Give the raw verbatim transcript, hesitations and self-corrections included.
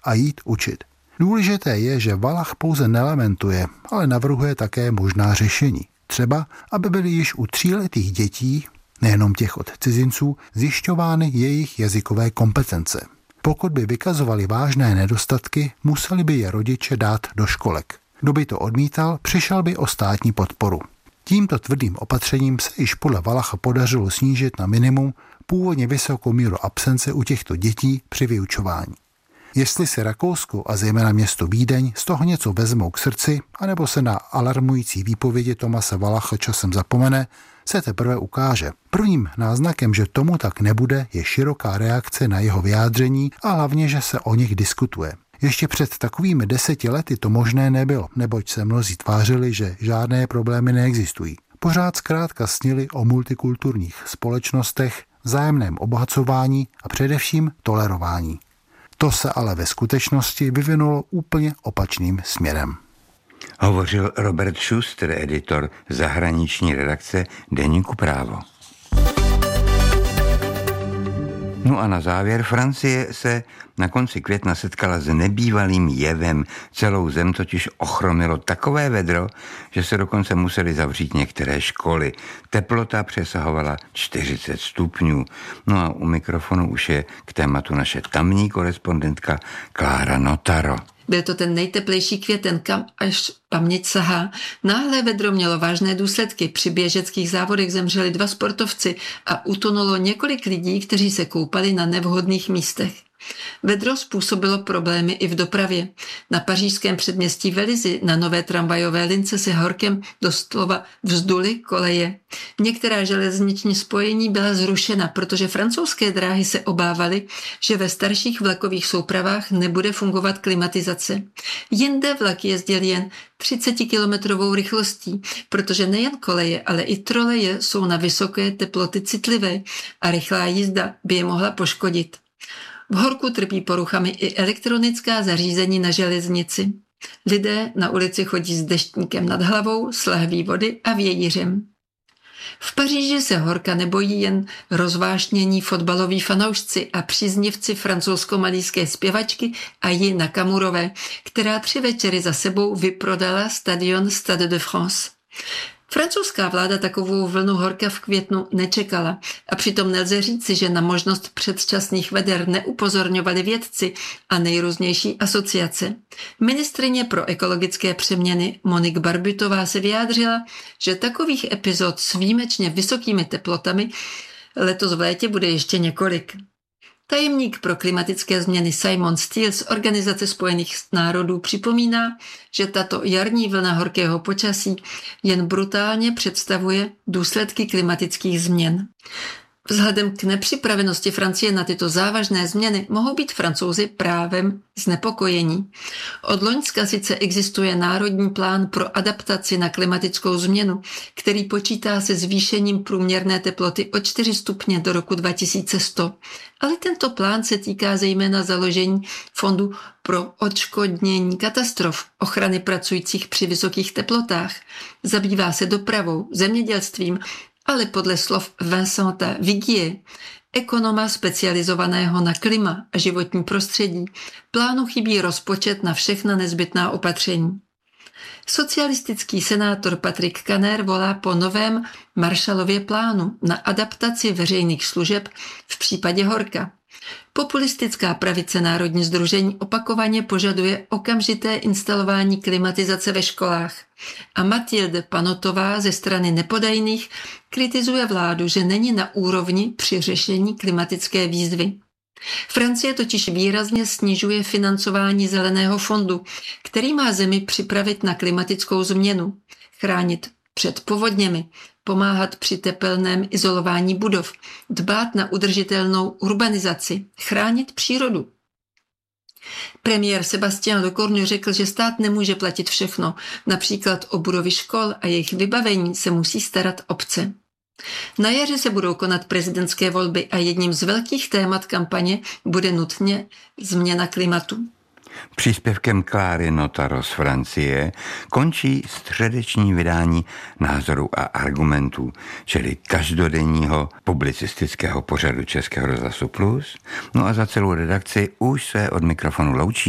a jít učit. Důležité je, že Valach pouze nelamentuje, ale navrhuje také možná řešení. Třeba, aby byly již u tříletých dětí, nejenom těch od cizinců, zjišťovány jejich jazykové kompetence. Pokud by vykazovali vážné nedostatky, museli by je rodiče dát do školek. Kdo by to odmítal, přišel by o státní podporu. Tímto tvrdým opatřením se již podle Valacha podařilo snížit na minimum původně vysokou míru absence u těchto dětí při vyučování. Jestli si Rakousko a zejména město Vídeň z toho něco vezmou k srdci, anebo se na alarmující výpovědi Thomase Valacha časem zapomene, se teprve ukáže. Prvním náznakem, že tomu tak nebude, je široká reakce na jeho vyjádření a hlavně, že se o nich diskutuje. Ještě před takovými deseti lety to možné nebylo, neboť se mnozí tvářili, že žádné problémy neexistují. Pořád zkrátka snili o multikulturních společnostech, vzájemném obohacování a především tolerování. To se ale ve skutečnosti vyvinulo úplně opačným směrem. Hovořil Robert Schuster, editor zahraniční redakce deníku Právo. No a na závěr, Francie se na konci května setkala s nebývalým jevem. Celou zem totiž ochromilo takové vedro, že se dokonce museli zavřít některé školy. Teplota přesahovala čtyřicet stupňů. No a u mikrofonu už je k tématu naše tamní korespondentka Klára Notaro. Byl to ten nejteplejší květen, kam až paměť sahá. Náhle vedro mělo vážné důsledky. Při běžeckých závodech zemřeli dva sportovci a utonulo několik lidí, kteří se koupali na nevhodných místech. Vedro způsobilo problémy i v dopravě. Na pařížském předměstí Vélizy na nové tramvajové lince se horkem doslova vzduly koleje. Některá železniční spojení byla zrušena, protože francouzské dráhy se obávaly, že ve starších vlakových soupravách nebude fungovat klimatizace. Jinde vlak jezdil jen třicetikilometrovou rychlostí, protože nejen koleje, ale i troleje jsou na vysoké teploty citlivé a rychlá jízda by je mohla poškodit. V horku trpí poruchami i elektronická zařízení na železnici. Lidé na ulici chodí s deštníkem nad hlavou, s lahví vody a vějířem. V Paříži se horka nebojí jen rozvášnění fotbaloví fanoušci a příznivci francouzsko-malýské zpěvačky Aji Nakamurové, která tři večery za sebou vyprodala stadion Stade de France. Francouzská vláda takovou vlnu horka v květnu nečekala a přitom nelze říci, že na možnost předčasných veder neupozorňovali vědci a nejrůznější asociace. Ministryně pro ekologické přeměny Monique Barbutová se vyjádřila, že takových epizod s výjimečně vysokými teplotami letos v létě bude ještě několik. Tajemník pro klimatické změny Simon Steele z Organizace spojených národů připomíná, že tato jarní vlna horkého počasí jen brutálně představuje důsledky klimatických změn. Vzhledem k nepřipravenosti Francie na tyto závažné změny mohou být Francouzi právem znepokojení. Od loňska sice existuje národní plán pro adaptaci na klimatickou změnu, který počítá se zvýšením průměrné teploty o čtyři stupně do roku dva tisíce sto, ale tento plán se týká zejména založení fondu pro odškodnění katastrof, ochrany pracujících při vysokých teplotách, zabývá se dopravou, zemědělstvím, ale podle slov Vincenta Vigier, ekonoma specializovaného na klima a životní prostředí, plánu chybí rozpočet na všechna nezbytná opatření. Socialistický senátor Patrick Kanner volá po novém Marshallově plánu na adaptaci veřejných služeb v případě horka. Populistická pravice Národní sdružení opakovaně požaduje okamžité instalování klimatizace ve školách a Mathilde Panotová ze strany Nepodajných kritizuje vládu, že není na úrovni při řešení klimatické výzvy. Francie totiž výrazně snižuje financování Zeleného fondu, který má zemi připravit na klimatickou změnu, chránit před povodněmi, pomáhat při tepelném izolování budov, dbát na udržitelnou urbanizaci, chránit přírodu. Premiér Sébastien Lecornu řekl, že stát nemůže platit všechno, například o budovy škol a jejich vybavení se musí starat obce. Na jaře se budou konat prezidentské volby a jedním z velkých témat kampaně bude nutně změna klimatu. Příspěvkem Kláry Notaro z Francie končí středeční vydání Názorů a argumentů, čili každodenního publicistického pořadu Českého rozhlasu Plus. No a za celou redakci už se od mikrofonu loučí